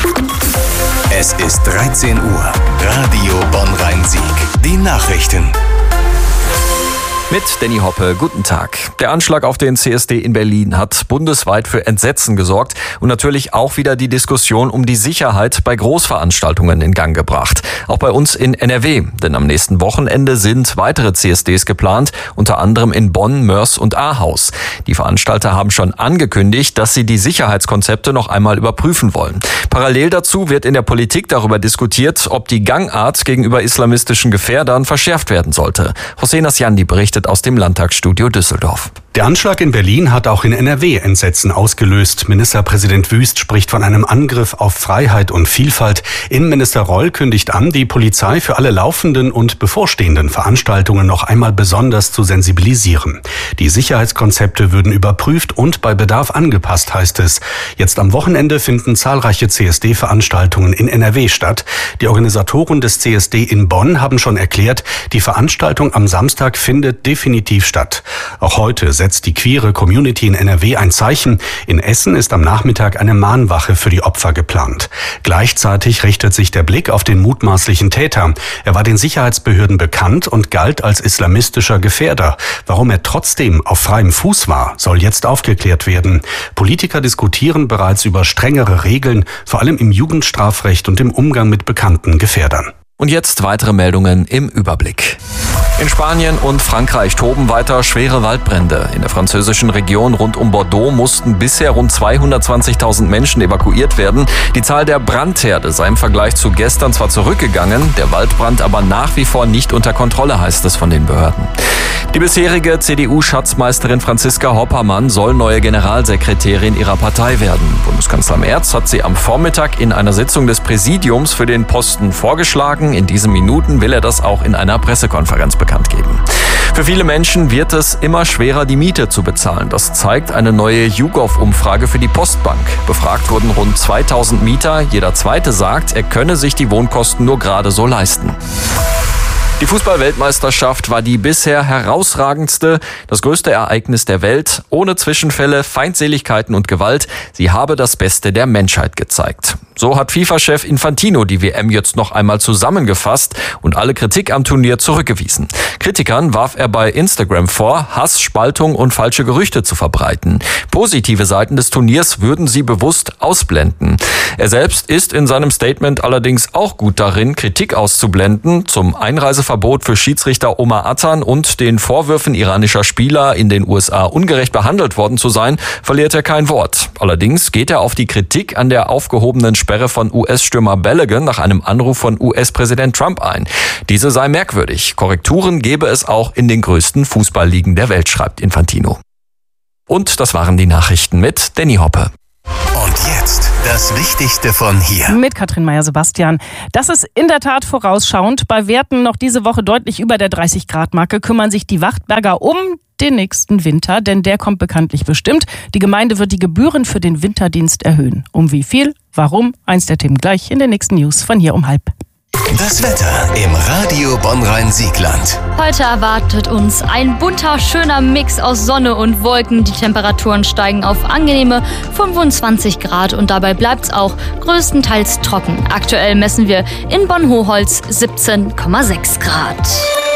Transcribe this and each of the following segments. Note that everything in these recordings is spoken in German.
Es ist 13 Uhr. Radio Bonn-Rhein-Sieg. Die Nachrichten. Mit Danny Hoppe, guten Tag. Der Anschlag auf den CSD in Berlin hat bundesweit für Entsetzen gesorgt und natürlich auch wieder die Diskussion um die Sicherheit bei Großveranstaltungen in Gang gebracht. Auch bei uns in NRW, denn am nächsten Wochenende sind weitere CSDs geplant, unter anderem in Bonn, Mörs und Ahaus. Die Veranstalter haben schon angekündigt, dass sie die Sicherheitskonzepte noch einmal überprüfen wollen. Parallel dazu wird in der Politik darüber diskutiert, ob die Gangart gegenüber islamistischen Gefährdern verschärft werden sollte. Hossein Asjandi berichtet aus dem Landtagsstudio Düsseldorf. Der Anschlag in Berlin hat auch in NRW Entsetzen ausgelöst. Ministerpräsident Wüst spricht von einem Angriff auf Freiheit und Vielfalt. Innenminister Reul kündigt an, die Polizei für alle laufenden und bevorstehenden Veranstaltungen noch einmal besonders zu sensibilisieren. Die Sicherheitskonzepte würden überprüft und bei Bedarf angepasst, heißt es. Jetzt am Wochenende finden zahlreiche CSD-Veranstaltungen in NRW statt. Die Organisatoren des CSD in Bonn haben schon erklärt, die Veranstaltung am Samstag findet definitiv statt. Auch heute setzt die queere Community in NRW ein Zeichen. In Essen ist am Nachmittag eine Mahnwache für die Opfer geplant. Gleichzeitig richtet sich der Blick auf den mutmaßlichen Täter. Er war den Sicherheitsbehörden bekannt und galt als islamistischer Gefährder. Warum er trotzdem auf freiem Fuß war, soll jetzt aufgeklärt werden. Politiker diskutieren bereits über strengere Regeln, vor allem im Jugendstrafrecht und im Umgang mit bekannten Gefährdern. Und jetzt weitere Meldungen im Überblick. In Spanien und Frankreich toben weiter schwere Waldbrände. In der französischen Region rund um Bordeaux mussten bisher rund 220.000 Menschen evakuiert werden. Die Zahl der Brandherde sei im Vergleich zu gestern zwar zurückgegangen, der Waldbrand aber nach wie vor nicht unter Kontrolle, heißt es von den Behörden. Die bisherige CDU-Schatzmeisterin Franziska Hoppermann soll neue Generalsekretärin ihrer Partei werden. Bundeskanzler Merz hat sie am Vormittag in einer Sitzung des Präsidiums für den Posten vorgeschlagen. In diesen Minuten will er das auch in einer Pressekonferenz bekannt geben. Für viele Menschen wird es immer schwerer, die Miete zu bezahlen. Das zeigt eine neue YouGov-Umfrage für die Postbank. Befragt wurden rund 2000 Mieter. Jeder Zweite sagt, er könne sich die Wohnkosten nur gerade so leisten. Die Fußball-Weltmeisterschaft war die bisher herausragendste, das größte Ereignis der Welt, ohne Zwischenfälle, Feindseligkeiten und Gewalt. Sie habe das Beste der Menschheit gezeigt. So hat FIFA-Chef Infantino die WM jetzt noch einmal zusammengefasst und alle Kritik am Turnier zurückgewiesen. Kritikern warf er bei Instagram vor, Hass, Spaltung und falsche Gerüchte zu verbreiten. Positive Seiten des Turniers würden sie bewusst ausblenden. Er selbst ist in seinem Statement allerdings auch gut darin, Kritik auszublenden, zum Einreiseverbot für Schiedsrichter Omar Attan und den Vorwürfen iranischer Spieler, in den USA ungerecht behandelt worden zu sein, verliert er kein Wort. Allerdings geht er auf die Kritik an der aufgehobenen Sperre von US-Stürmer Balogun nach einem Anruf von US-Präsident Trump ein. Diese sei merkwürdig. Korrekturen gebe es auch in den größten Fußballligen der Welt, schreibt Infantino. Und das waren die Nachrichten mit Danny Hoppe. Und jetzt das Wichtigste von hier. Mit Katrin Meyer-Sebastian. Das ist in der Tat vorausschauend. Bei Werten noch diese Woche deutlich über der 30-Grad-Marke kümmern sich die Wachtberger um den nächsten Winter, denn der kommt bekanntlich bestimmt. Die Gemeinde wird die Gebühren für den Winterdienst erhöhen. Um wie viel? Warum? Eins der Themen gleich in den nächsten News von hier um 12:30. Das Wetter im Radio Bonn-Rhein-Siegland. Heute erwartet uns ein bunter, schöner Mix aus Sonne und Wolken. Die Temperaturen steigen auf angenehme 25 Grad und dabei bleibt es auch größtenteils trocken. Aktuell messen wir in Bonn-Hoholz 17,6 Grad.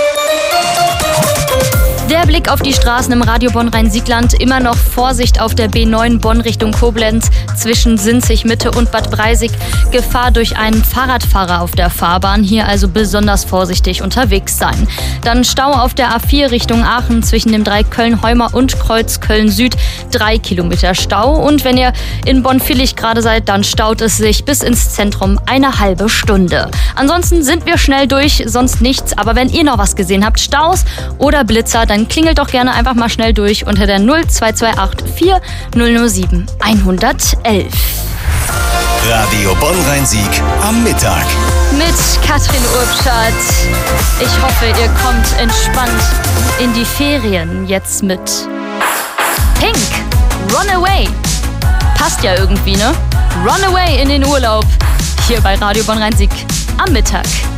Der Blick auf die Straßen im Radio Bonn-Rhein-Siegland. Immer noch Vorsicht auf der B9 Bonn Richtung Koblenz zwischen Sinzig-Mitte und Bad Breisig. Gefahr durch einen Fahrradfahrer auf der Fahrbahn. Hier also besonders vorsichtig unterwegs sein. Dann Stau auf der A4 Richtung Aachen zwischen dem Dreieck Köln-Heumer und Kreuz Köln-Süd. 3 Kilometer Stau. Und wenn ihr in Bonn-Villig gerade seid, dann staut es sich bis ins Zentrum eine halbe Stunde. Ansonsten sind wir schnell durch, sonst nichts. Aber wenn ihr noch was gesehen habt, Staus oder Blitzer, dann klingelt doch gerne einfach mal schnell durch unter der 0228 4007 111. Radio Bonn-Rhein-Sieg am Mittag. Mit Katrin Urbschat. Ich hoffe, ihr kommt entspannt in die Ferien jetzt mit Pink, Runaway. Passt ja irgendwie, ne? Runaway in den Urlaub. Hier bei Radio Bonn-Rhein-Sieg am Mittag.